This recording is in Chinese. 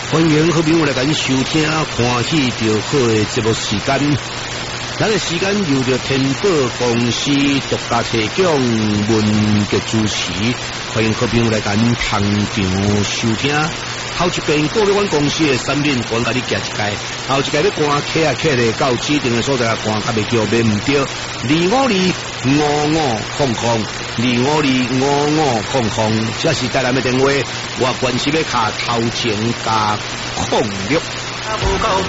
欢迎好朋友来咱收听欢喜就好的节目时间。咱的时间由着天宝公司独家提供文杰主持，欢迎好朋友来咱捧场收听。头一遍过了阮公司的产品，我甲你行一届，后一届要赶客啊客咧到指定的所在啊赶，较袂叫袂唔对。252500，252555，这是台南的电话，我关系要卡头前加06。